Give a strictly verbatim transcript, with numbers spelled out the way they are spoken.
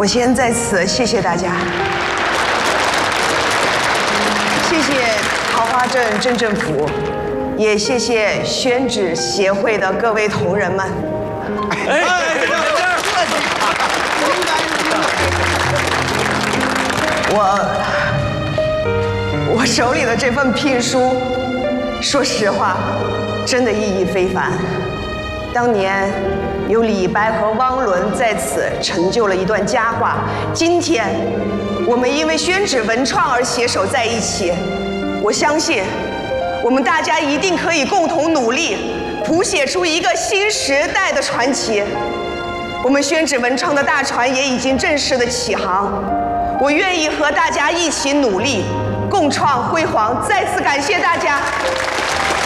我先在此谢谢大家，谢谢桃花镇镇政府，也谢谢宣纸协会的各位同仁们。哎，我我手里的这份聘书，说实话，真的意义非凡。当年有李白和汪伦在此成就了一段佳话，今天我们因为宣纸文创而携手在一起。我相信，我们大家一定可以共同努力，谱写出一个新时代的传奇。我们宣纸文创的大船也已经正式的起航，我愿意和大家一起努力，共创辉煌。再次感谢大家。